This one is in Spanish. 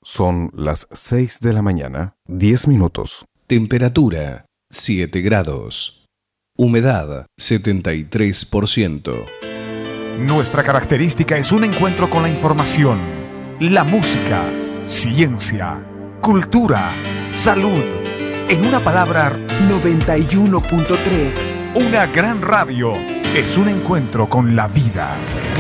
Son las 6 de la mañana, 10 minutos. Temperatura 7 grados. Humedad 73%. Nuestra característica es un encuentro con la información, la música, ciencia, cultura, salud. En una palabra, 91.3. una gran radio es un encuentro con la vida.